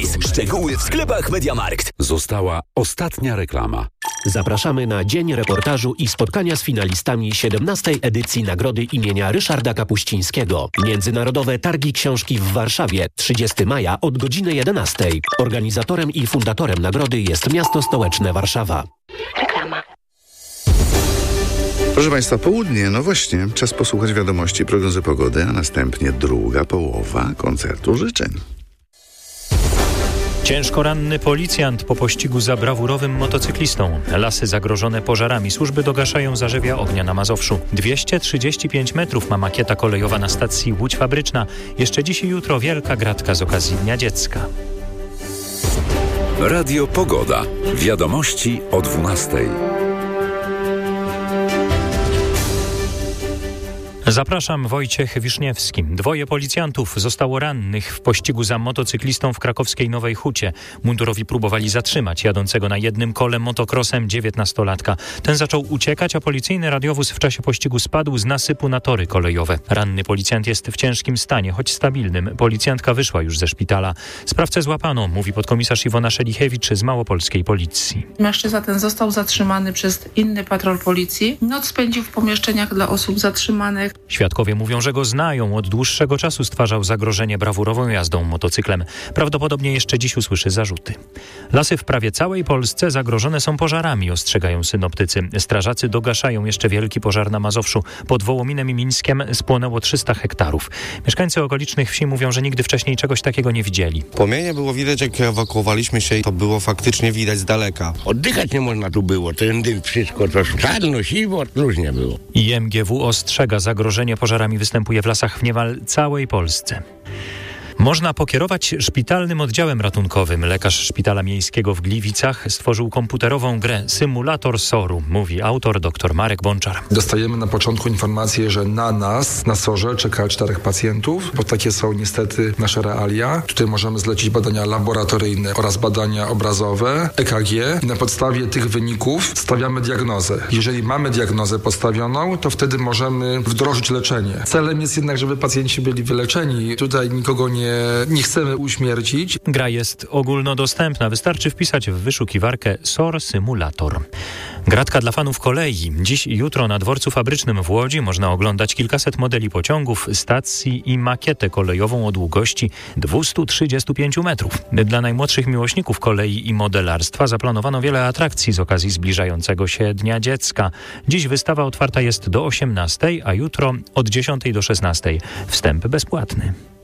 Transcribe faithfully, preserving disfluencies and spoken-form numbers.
gratis. Szczegóły w sklepach MediaMarkt. Została ostatnia reklama. Zapraszamy na dzień reportażu i spotkania z finalistami siedemnastej edycji Nagrody imienia Ryszarda Kapuścińskiego. Międzynarodowe Targi Książki w Warszawie, trzydziestego maja od godziny jedenastej. Organizatorem i fundatorem nagrody jest miasto stołeczne Warszawa. Reklama. Proszę Państwa, południe, no właśnie, czas posłuchać wiadomości, prognozy pogody, a następnie druga połowa koncertu życzeń. Ciężko ranny policjant po pościgu za brawurowym motocyklistą. Lasy zagrożone pożarami. Służby dogaszają zarzewia ognia na Mazowszu. dwieście trzydzieści pięć metrów ma makieta kolejowa na stacji Łódź Fabryczna. Jeszcze dziś i jutro wielka gratka z okazji Dnia Dziecka. Radio Pogoda. Wiadomości o dwunastej. Zapraszam, Wojciech Wiszniewski. Dwoje policjantów zostało rannych w pościgu za motocyklistą w krakowskiej Nowej Hucie. Mundurowi próbowali zatrzymać jadącego na jednym kole motokrosem dziewiętnastolatka. Ten zaczął uciekać, a policyjny radiowóz w czasie pościgu spadł z nasypu na tory kolejowe. Ranny policjant jest w ciężkim stanie, choć stabilnym. Policjantka wyszła już ze szpitala. Sprawcę złapano, mówi podkomisarz Iwona Szelichewicz z małopolskiej policji. Mężczyzna ten został zatrzymany przez inny patrol policji. Noc spędził w pomieszczeniach dla osób zatrzymanych. Świadkowie mówią, że go znają. Od dłuższego czasu stwarzał zagrożenie brawurową jazdą motocyklem. Prawdopodobnie jeszcze dziś usłyszy zarzuty. Lasy w prawie całej Polsce zagrożone są pożarami, ostrzegają synoptycy. Strażacy dogaszają jeszcze wielki pożar na Mazowszu. Pod Wołominem i Mińskiem spłonęło trzysta hektarów. Mieszkańcy okolicznych wsi mówią, że nigdy wcześniej czegoś takiego nie widzieli. Płomienie było widać, jak ewakuowaliśmy się, to było faktycznie widać z daleka. Oddychać nie można tu było. Ten dym, wszystko to czarno, siwo, różnie było. I M G W ostrzega, zagrożenie pożarami występuje w lasach w niemal całej Polsce. Można pokierować szpitalnym oddziałem ratunkowym. Lekarz Szpitala Miejskiego w Gliwicach stworzył komputerową grę Symulator soru, mówi autor dr Marek Bączar. Dostajemy na początku informację, że na nas, na sorze, czeka czterech pacjentów, bo takie są niestety nasze realia. Tutaj możemy zlecić badania laboratoryjne oraz badania obrazowe, E K G. I na podstawie tych wyników stawiamy diagnozę. Jeżeli mamy diagnozę postawioną, to wtedy możemy wdrożyć leczenie. Celem jest jednak, żeby pacjenci byli wyleczeni. Tutaj nikogo nie Nie chcemy uśmiercić. Gra jest ogólnodostępna. Wystarczy wpisać w wyszukiwarkę S O R Symulator. Gratka dla fanów kolei. Dziś i jutro na dworcu fabrycznym w Łodzi można oglądać kilkaset modeli pociągów, stacji i makietę kolejową o długości dwieście trzydzieści pięć metrów. Dla najmłodszych miłośników kolei i modelarstwa zaplanowano wiele atrakcji z okazji zbliżającego się Dnia Dziecka. Dziś wystawa otwarta jest do osiemnastej, a jutro od dziesiątej do szesnastej. Wstęp bezpłatny.